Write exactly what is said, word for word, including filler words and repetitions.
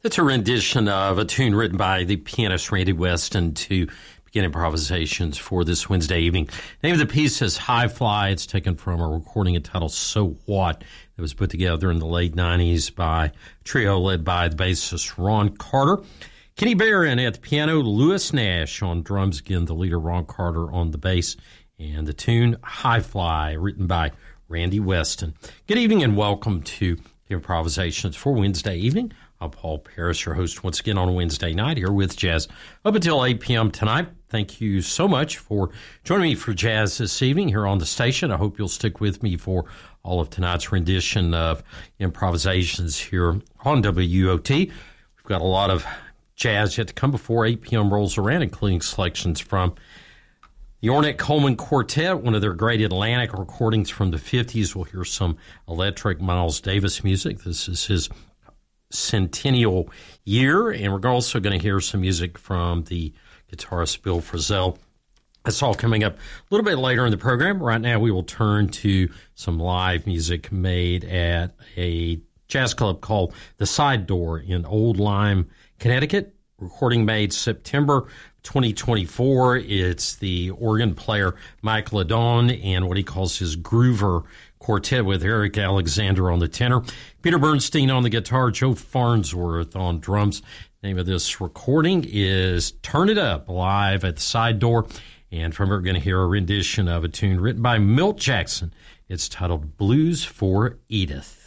It's a rendition of a tune written by the pianist Randy Weston to begin improvisations for this Wednesday evening. The name of the piece is High Fly. It's taken from a recording entitled So What that was put together in the late nineties by a trio led by the bassist Ron Carter. Kenny Barron at the piano, Lewis Nash on drums, again the leader Ron Carter on the bass, and the tune High Fly written by Randy Weston. Good evening and welcome to Improvisations for Wednesday evening. I'm Paul Parrish, your host once again on a Wednesday night here with Jazz up until eight p.m. tonight. Thank you so much for joining me for Jazz this evening here on the station. I hope you'll stick with me for all of tonight's rendition of improvisations here on W O T. We've got a lot of jazz yet to come before eight p.m. rolls around, including selections from the Ornette Coleman Quartet, one of their great Atlantic recordings from the fifties. We'll hear some electric Miles Davis music. This is his centennial year, and we're also going to hear some music from the guitarist Bill Frisell. That's all coming up a little bit later in the program. Right now, we will turn to some live music made at a jazz club called The Side Door in Old Lyme, Connecticut. Recording made September twenty twenty-four. It's the organ player Mike Ladon and what he calls his Groover Quartet with Eric Alexander on the tenor, Peter Bernstein on the guitar, Joe Farnsworth on drums. The name of this recording is Turn It Up, live at the Side Door. And from here, we're going to hear a rendition of a tune written by Milt Jackson. It's titled Blues for Edith.